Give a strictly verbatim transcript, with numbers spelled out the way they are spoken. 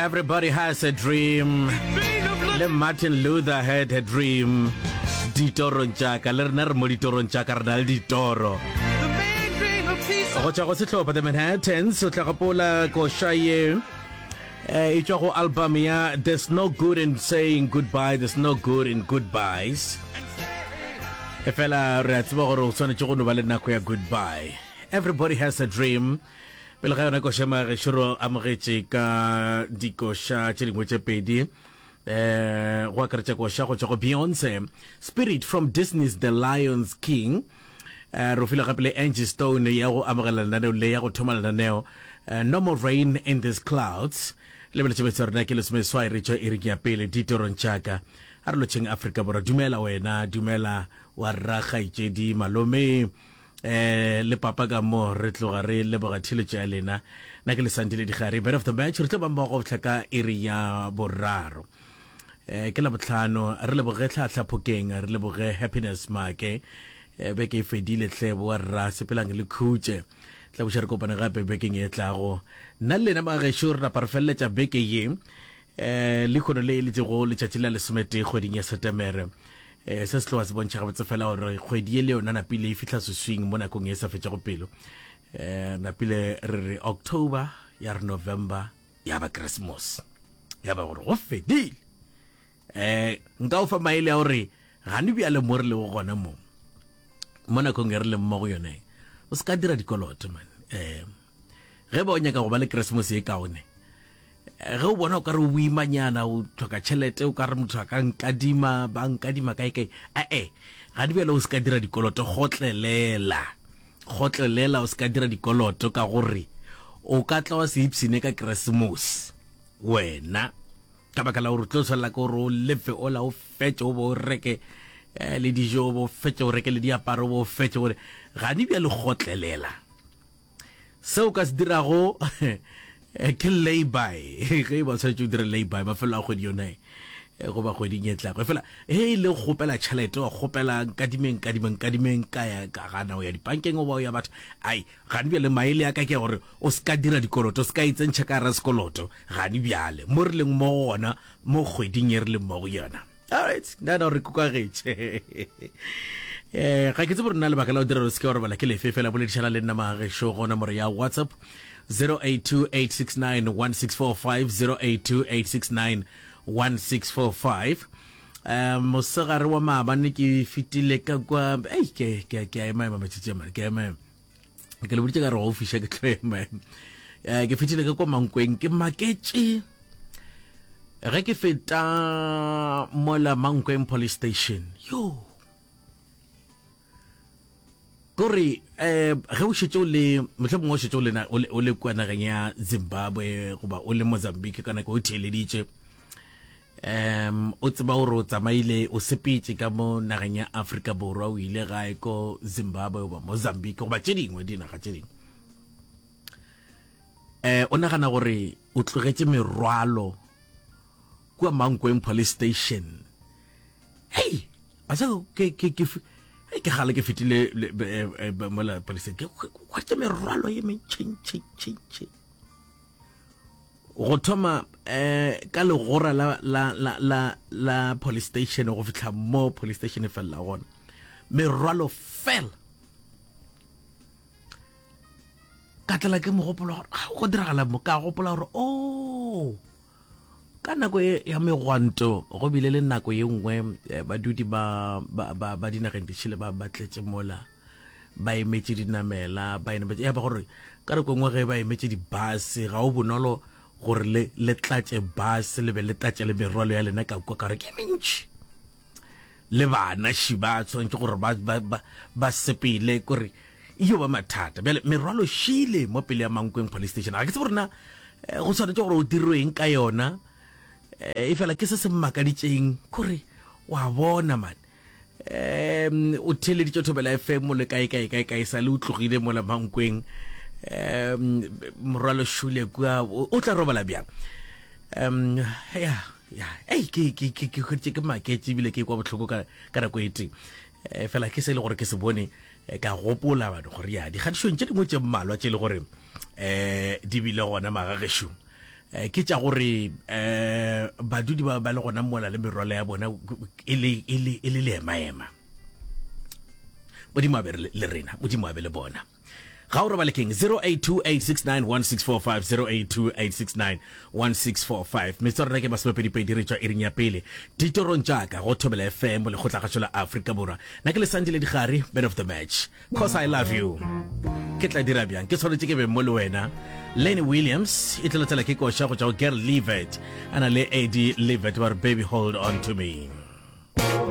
Everybody has a dream. Le Martin Luther had a dream. Ditoro nchaka, le rena re mo ditoro nchaka re na le ditoro. Go tswa go setlhopha the Manhattans, o tla gopola ko shaye e tswa go album ya There's No Good in Saying Goodbye, There's No Good in Goodbyes. E fela re a tseba gore o tshwanetse go no ba le nako ya goodbye. Everybody has a dream. Pele ga yona ko shema re shiro amogetse ka dikosha tse dingwe tse pedi eh go akaretsa kosha go tswa go Beyonce, Spirit from Disney's The Lion's King. Uh, Rufila Kapile Angie Stone ya go amogela lananeo le ya go thoma lananeo No More Rain in These Clouds le bele tshebetso rena ke le sme swai re tswa iri ya pele ditoro ntšaka a re lotšeng Africa Borwa. Dumela wena, dumela wa raga itšedi malome eh le papa ka mo re tloga re le bogathile tša lena na ke le santile digare bit of the match re tla ba mo go tlhaka iri ya boraro eh ke la botlhano re le bogetla tlhaphokeng re le boge Happiness Make be ke fedile tlebo wa rra sepelang le khutse tla bo share kopana gape be ke ngetlago nna le na ma ge sure na parfelle tša be ke ye eh le khono le le go le tšatšila le semete kgoding ya September eh se se tloa se bontšha go tsefela gore kgwedi le yona na pile e fitla se swing mo nakong e sa fetša go pelo eh na pile re re October ya re November ya ba Christmas ya ba gore go fedile eh nka o fa maile ya gore ga ne bia le more le go gona mo mona ko ngere le mmogo yone o ska dira dikoloto man eh ge ba o nyaka go ba le Christmas e kaone ge o bona o ka re o buimanyana o tlhoka tšhelete o ka re motho a ka nkadima ba nkadima kae kae eh ga di bjale o ska dira dikoloto gotlelela gotlelela o ska dira dikoloto ka gore o ka tla wa se ipsine ka Christmas wena ka baka la gore tlo tshwela ka gore o lefe o la o fetse o bo reke le dijo bo fetse o reke le diaparo bo fetse gore ga di bjale gotlelela seo ka se dirago ke lay-by ge ba sa tšo dira lay-by ba fela go di yona go ba go di nyetla go fela he le gopela tšhelete wa gopela kadimeng kadimeng kadimeng ka ya ka gana o ya dipankeng o ba o ya batho ai ga di bjale maele ya ka ke gore o ska dira dikoloto o ska itsentšha ka ra sekoloto ga di bjale mo re leng mo gona mo kgweding e re leng mo go yona. Alright, nana re kukagetše eh ga ke tse borena le baka la o dira re se ke gore bala ke lefe fela boledišana le nna magesho gona more ya WhatsApp zero eight two eight six nine one six four five zero eight two eight six nine one six four five. um mosegare wa maabane ke fitile ka kwa ei ke ke ke ema ema matšitše mane ke ema ke le boditše ka re go fisha ke tlema eh ke fitile ka kwa Mankweng ke maketše ge ke feta mola Mankweng police station yo gore eh ge o šetše o le motlho mongwe o šetše o le o le kwa nageng ya Zimbabwe goba o le Mozambique kana ke o theeleditše um o tseba gore o tsamaile o sepetse ka mo nageng ya Africa Borwa o ile gae ko Zimbabwe goba Mozambique goba tše dingwe dinaga tše dingwe eh o nagana gore o tlogetše merwalo kwa Mankweng police station hey asa ke ke ke ke gale ke fitile mola police ke wa tse merwalo ye mentšhe tšhe go thoma eh ka le gora la la la la police station go fitla mo police station e fela gona merwalo fel ka tla ke mo gopola go diragala mo ka gopola gore oh ka nako ya megwanto go bile le nako ye nngwe badudi ba ba ba dinageng di tšhile ba batletse mola ba emetse dinamela ba ene ya ba gore ka re kongwe ge ba emetse dibus ga o bonolo gore le le tlatse bus le be le tlatse le merwalo ya lena ka kwa ka re ke mentši le bana shiba tshwantse gore ba ba ba sepele gore iyo ba mathata bjale merwalo shile mo pele ya Mankweng police station ga ke se borena go tshwanetse gore o dirweng ka yona e fela ke se se mmakaditšeng kore wa bona man um o theeleditše Thobela F M le kae kae kae kae sa le o tlogile mo la Mankweng um morwalo shule kwa o tla robala bjang um ya ya ei ke ke ke ke ke ke maketse bile ke kwa botlhoko ka ka nako e teng e fela ke se le gore ke se bone ka gopola batho gore ya di gadishong tše dingwe tše mmalwa tše le gore eh di bile gona magagesho eh ke tša gore eh badudi ba ba le gona mola le merwalo ya bona ile ile ile le maema modimo a be le rena modimo a be le bona ga o re ba le keng zero eight two eight six nine one six four five zero eight two eight six nine one six four five me tsore ke masopedi pedi re tswa iring ya pele ditorong jaaka go thobela F M le go tla ga tshola Africa Borwa na ke le sandile digare man of the match cause I love you ke tla dira bjang ke tshwanetse ke be mo le wena Lenny Williams e tla tsela ke go sha go tswa Girl Leave It ana le Eddie Leave It war baby hold on to me.